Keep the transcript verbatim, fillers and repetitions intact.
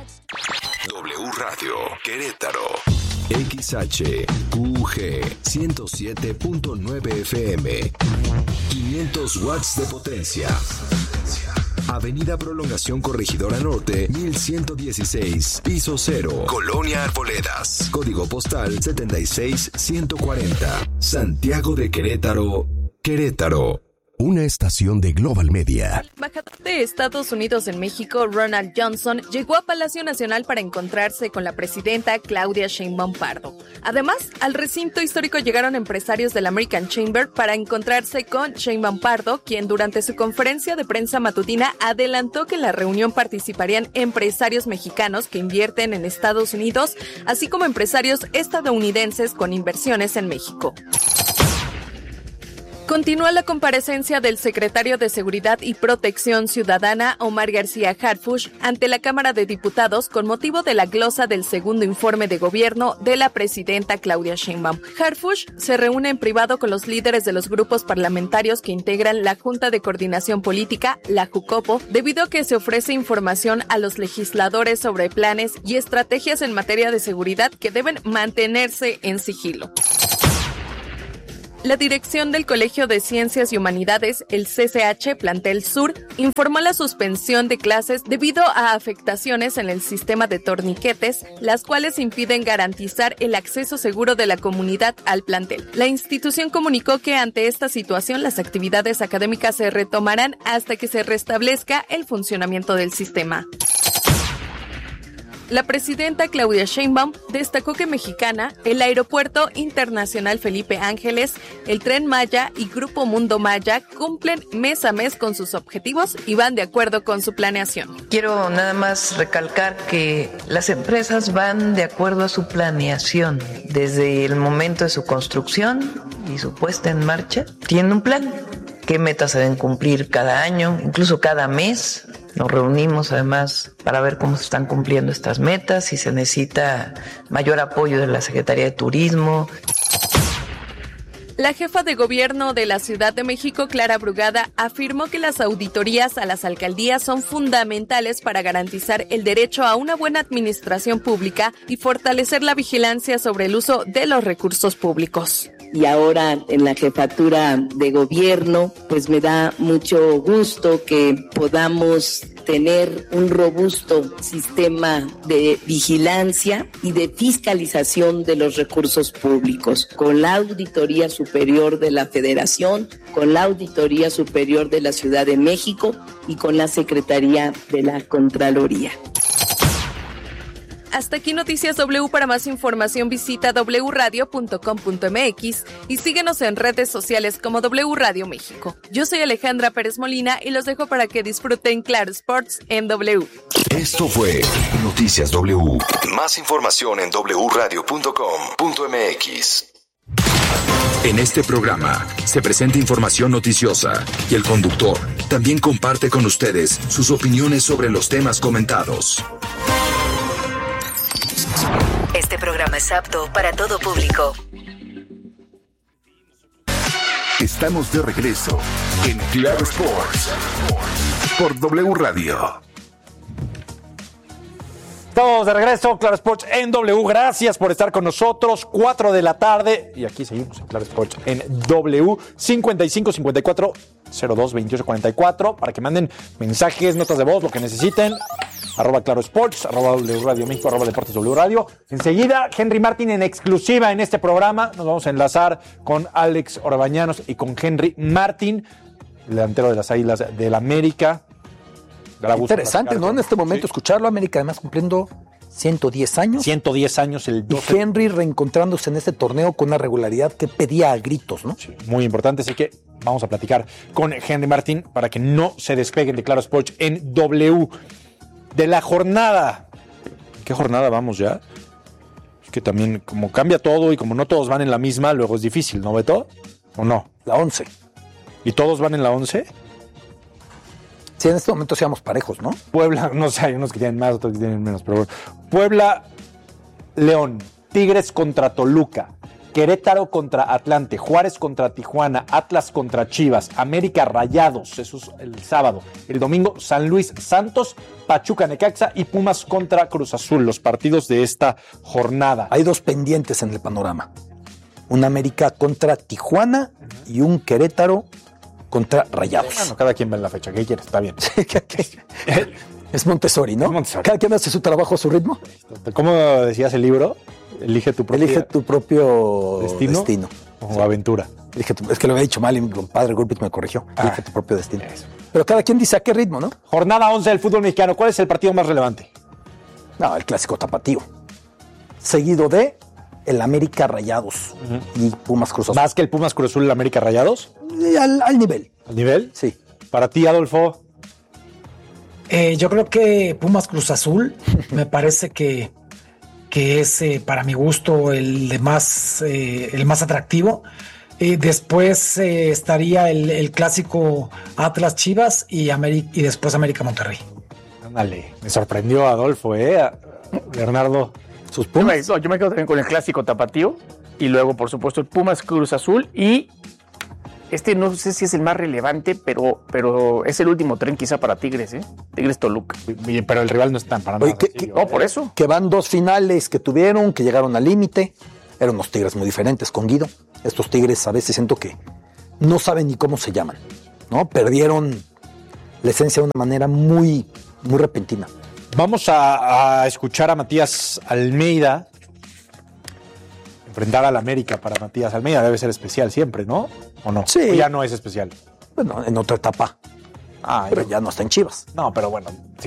W Radio Querétaro. X H Q G ciento siete punto nueve F M. quinientos watts de potencia. Avenida Prolongación Corregidora Norte, mil ciento dieciséis, piso cero, Colonia Arboledas. Código postal setenta y seis ciento cuarenta. Santiago de Querétaro, Querétaro. Una estación de Global Media. El embajador de Estados Unidos en México, Ronald Johnson, llegó a Palacio Nacional para encontrarse con la presidenta Claudia Sheinbaum Pardo. Además, al recinto histórico llegaron empresarios del American Chamber para encontrarse con Sheinbaum Pardo, quien durante su conferencia de prensa matutina adelantó que en la reunión participarían empresarios mexicanos que invierten en Estados Unidos, así como empresarios estadounidenses con inversiones en México. Continúa la comparecencia del secretario de Seguridad y Protección Ciudadana, Omar García Harfuch, ante la Cámara de Diputados con motivo de la glosa del segundo informe de gobierno de la presidenta Claudia Sheinbaum. Harfuch se reúne en privado con los líderes de los grupos parlamentarios que integran la Junta de Coordinación Política, la JUCOPO, debido a que se ofrece información a los legisladores sobre planes y estrategias en materia de seguridad que deben mantenerse en sigilo. La dirección del Colegio de Ciencias y Humanidades, el C C H Plantel Sur, informó la suspensión de clases debido a afectaciones en el sistema de torniquetes, las cuales impiden garantizar el acceso seguro de la comunidad al plantel. La institución comunicó que ante esta situación las actividades académicas se retomarán hasta que se restablezca el funcionamiento del sistema. La presidenta Claudia Sheinbaum destacó que Mexicana, el Aeropuerto Internacional Felipe Ángeles, el Tren Maya y Grupo Mundo Maya cumplen mes a mes con sus objetivos y van de acuerdo con su planeación. Quiero nada más recalcar que las empresas van de acuerdo a su planeación. Desde el momento de su construcción y su puesta en marcha, tienen un plan. ¿Qué metas se deben cumplir cada año, incluso cada mes? Nos reunimos además para ver cómo se están cumpliendo estas metas, si se necesita mayor apoyo de la Secretaría de Turismo. La jefa de gobierno de la Ciudad de México, Clara Brugada, afirmó que las auditorías a las alcaldías son fundamentales para garantizar el derecho a una buena administración pública y fortalecer la vigilancia sobre el uso de los recursos públicos. Y ahora en la jefatura de gobierno, pues me da mucho gusto que podamos tener un robusto sistema de vigilancia y de fiscalización de los recursos públicos, con la Auditoría Superior de la Federación, con la Auditoría Superior de la Ciudad de México y con la Secretaría de la Contraloría. Hasta aquí Noticias W. Para más información visita doble u radio punto com punto m x y síguenos en redes sociales como W Radio México. Yo soy Alejandra Pérez Molina y los dejo para que disfruten Claro Sports en W. Esto fue Noticias W. Más información en doble u radio punto com punto m x. En este programa se presenta información noticiosa y el conductor también comparte con ustedes sus opiniones sobre los temas comentados. Este programa es apto para todo público. Estamos de regreso en Claro Sports por W Radio. Estamos de regreso, Claro Sports en W. Gracias por estar con nosotros. cuatro de la tarde. Y aquí seguimos en Claro Sports en W. cincuenta y cinco cincuenta y cuatro cero dos veintiocho cuarenta y cuatro. Para que manden mensajes, notas de voz, lo que necesiten. Arroba Claro Sports, arroba W Radio México, arroba Deportes W Radio. Enseguida, Henry Martin en exclusiva en este programa. Nos vamos a enlazar con Alex Orbañanos y con Henry Martin, el delantero de las Águilas del América. Interesante, ¿no? En este momento sí. Escucharlo, América además cumpliendo ciento diez años. ciento diez años el doce. Y Henry reencontrándose en este torneo con una regularidad que pedía a gritos, ¿no? Sí, muy importante, así que vamos a platicar con Henry Martin para que no se despeguen de Claro Sports en W. De la jornada. ¿Qué jornada vamos ya? Es que también como cambia todo y como no todos van en la misma, luego es difícil, ¿no, Beto? ¿O no? La once. ¿Y todos van en la once? Sí, en este momento seamos parejos, ¿no? Puebla, no sé, hay unos que tienen más, otros que tienen menos, pero bueno. Puebla, León, Tigres contra Toluca, Querétaro contra Atlante, Juárez contra Tijuana, Atlas contra Chivas, América Rayados, eso es el sábado. El domingo, San Luis Santos, Pachuca Necaxa y Pumas contra Cruz Azul, los partidos de esta jornada. Hay dos pendientes en el panorama. Un América contra Tijuana y un Querétaro contra Rayados. Bueno, cada quien ve en la fecha. ¿Qué quieres? Está bien. Es Montessori, ¿no? Es Montessori. Cada quien hace su trabajo a su ritmo. ¿Cómo decías el libro? Elige tu propio, Elige tu propio destino, destino. o sí. aventura. Elige tu, es que lo había dicho mal y mi compadre Gulpit me corrigió. Ah, Elige tu propio destino. Eso. Pero cada quien dice a qué ritmo, ¿no? Jornada once del fútbol mexicano. ¿Cuál es el partido más relevante? No, el clásico tapatío. Seguido de el América Rayados uh-huh. y Pumas Cruz Azul. ¿Más que el Pumas Cruz Azul y el América Rayados? Al, al nivel. ¿Al nivel? Sí. Para ti, Adolfo. Eh, yo creo que Pumas Cruz Azul me parece que, que es eh, para mi gusto el de más eh, el más atractivo. Eh, después eh, estaría el, el clásico Atlas Chivas y, Ameri- y después América Monterrey. Ándale, me sorprendió Adolfo, ¿eh? Bernardo. Sus Pumas. Yo me, yo me quedo también con el clásico tapatío y luego, por supuesto, el Pumas Cruz Azul y este no sé si es el más relevante, pero, pero es el último tren quizá para Tigres, ¿eh? Tigres Toluca. Pero el rival no está para nada. Oye, que, que, no, por eso. Que van dos finales que tuvieron, que llegaron al límite. Eran unos Tigres muy diferentes con Guido. Estos Tigres a veces siento que no saben ni cómo se llaman, ¿no? Perdieron la esencia de una manera muy, muy repentina. Vamos a, a escuchar a Matías Almeida. Enfrentar al América para Matías Almeida debe ser especial siempre, ¿no? ¿O no? Sí. ¿O ya no es especial? Bueno, en otra etapa. Ah, pero ya, ya no está en Chivas. No, pero bueno.